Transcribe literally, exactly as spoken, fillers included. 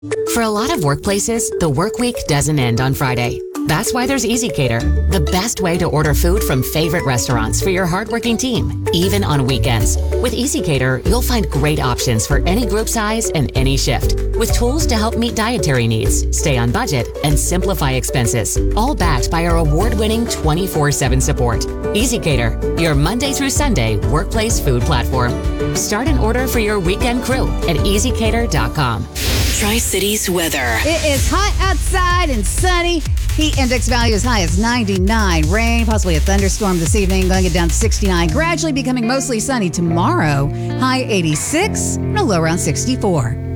For a lot of workplaces, the work week doesn't end on Friday. That's why there's EasyCater, the best way to order food from favorite restaurants for your hardworking team, even on weekends. With EasyCater, you'll find great options for any group size and any shift, with tools to help meet dietary needs, stay on budget, and simplify expenses, all backed by our award-winning twenty-four seven support. EasyCater, your Monday through Sunday workplace food platform. Start an order for your weekend crew at easy cater dot com. Tri-Cities weather. It is hot outside and sunny. Heat index value as high as ninety-nine. Rain, possibly a thunderstorm this evening, going it down to sixty-nine. Gradually becoming mostly sunny tomorrow. High eighty-six and a low around sixty-four.